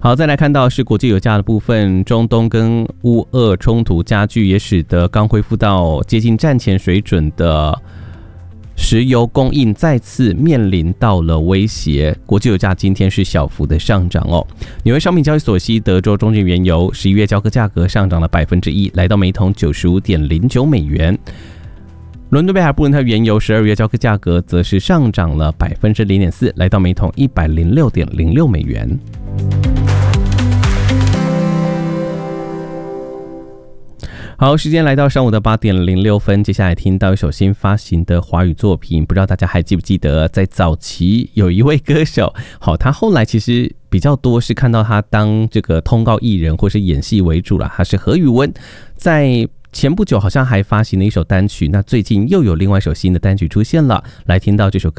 好，再来看到是国际油价的部分，中东跟乌俄冲突加剧，也使得刚恢复到接近战前水准的石油供应再次面临到了威胁，国际油价今天是小幅的上涨哦。纽约商品交易所西德州中级原油11月交割价格上涨了 1%， 来到每桶 95.09 美元。伦敦北海布伦特原油12月交割价格则是上涨了 0.4%， 来到每桶 106.06 美元。好，时间来到上午的8点06分，接下来听到一首新发行的华语作品，不知道大家还记不记得，在早期有一位歌手，好，他后来其实比较多是看到他当这个通告艺人或是演戏为主啦，他是何宇文，在前不久好像还发行了一首单曲，那最近又有另外一首新的单曲出现了，来听到这首歌。